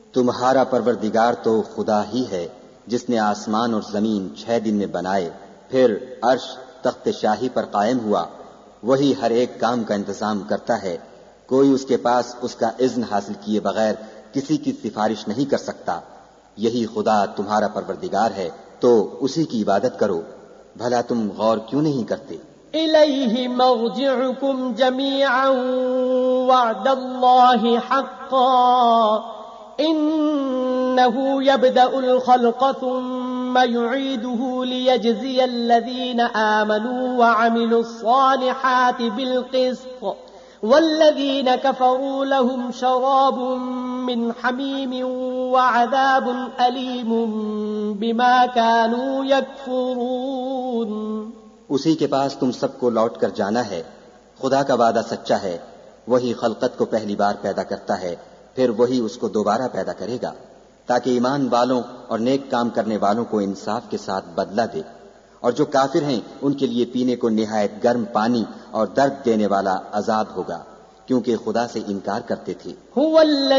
تمہارا پروردگار تو خدا ہی ہے جس نے آسمان اور زمین 6 دن میں بنائے، پھر عرش تخت شاہی پر قائم ہوا، وہی ہر ایک کام کا انتظام کرتا ہے، کوئی اس کے پاس اس کا اذن حاصل کیے بغیر کسی کی سفارش نہیں کر سکتا، یہی خدا تمہارا پروردگار ہے تو اسی کی عبادت کرو، بھلا تم غور کیوں نہیں کرتے؟ إليه مرجعكم جميعا وعد الله حقا إنه يبدأ الخلق ثم يعيده ليجزي الذين آمنوا وعملوا الصالحات بالقسط والذين كفروا لهم شراب من حميم وعذاب أليم بما كانوا يكفرون۔ اسی کے پاس تم سب کو لوٹ کر جانا ہے، خدا کا وعدہ سچا ہے، وہی خلقت کو پہلی بار پیدا کرتا ہے، پھر وہی اس کو دوبارہ پیدا کرے گا تاکہ ایمان والوں اور نیک کام کرنے والوں کو انصاف کے ساتھ بدلہ دے، اور جو کافر ہیں ان کے لیے پینے کو نہایت گرم پانی اور درد دینے والا عذاب ہوگا، کیونکہ خدا سے انکار کرتے تھے۔